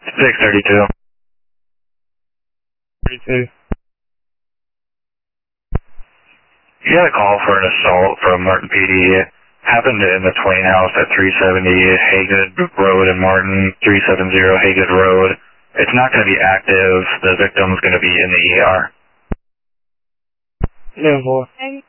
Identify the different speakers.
Speaker 1: 632.
Speaker 2: 32.
Speaker 1: You got a call for an assault from Martin PD. Happened in the Twain House at 370 Haygood Road in Martin, 370 Haygood Road. It's not going to be active. The victim's going to be in the ER.
Speaker 2: Yeah, boy.